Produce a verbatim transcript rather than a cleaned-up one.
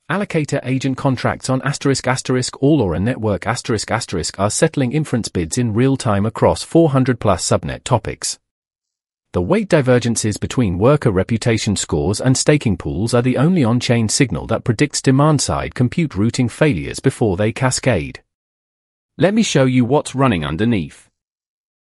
Allocator agent contracts on asterisk asterisk all Aura network asterisk asterisk are settling inference bids in real time across four hundred plus subnet topics. The weight divergences between worker reputation scores and staking pools are the only on-chain signal that predicts demand-side compute routing failures before they cascade. Let me show you what's running underneath.